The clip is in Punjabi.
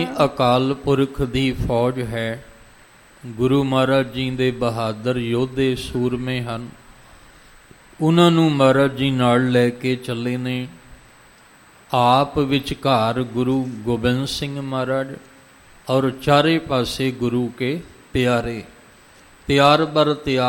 ਅਕਾਲ ਪੁਰਖ ਦੀ ਫੌਜ ਹੈ। ਗੁਰੂ ਮਹਾਰਾਜ ਜੀ ਦੇ ਬਹਾਦਰ ਯੋਧੇ ਸੂਰਮੇ ਹਨ। ਉਹਨਾਂ ਨੂੰ ਮਹਾਰਾਜ ਜੀ ਨਾਲ ਲੈ ਕੇ ਚੱਲੇ ਨੇ। ਆਪ ਵਿਚਕਾਰ ਗੁਰੂ ਗੋਬਿੰਦ ਸਿੰਘ ਮਹਾਰਾਜ ਔਰ ਚਾਰੇ ਪਾਸੇ ਗੁਰੂ ਕੇ ਪਿਆਰੇ। ਤਿਆਰ ਬਰ ਤਿਆਰ